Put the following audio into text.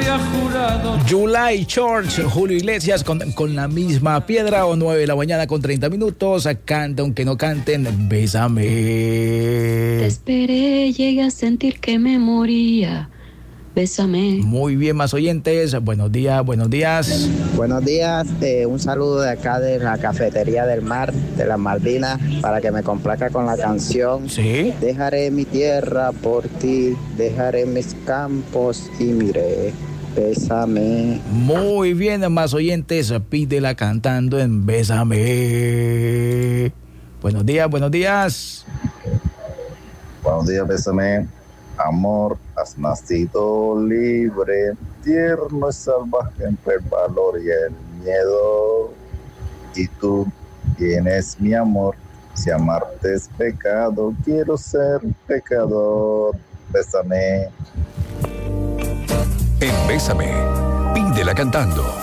July Church, Julio Iglesias con la misma piedra, o 9 de la mañana con 30 minutos. Canta aunque no canten, bésame. Te esperé, llegué a sentir que me moría. Bésame. Muy bien, más oyentes. Buenos días, buenos días. Buenos días, un saludo de acá de la Cafetería del Mar, de las Malvinas, para que me complazca con la canción. Sí. Dejaré mi tierra por ti, dejaré mis campos y miré. Bésame. Muy bien, más oyentes. Pídela cantando en Bésame. Buenos días, buenos días. Buenos días, bésame. Amor, has nacido libre, tierno y salvaje entre el valor y el miedo. Y tú tienes mi amor, si amarte es pecado, quiero ser pecador. Bésame. En Bésame, pídela cantando.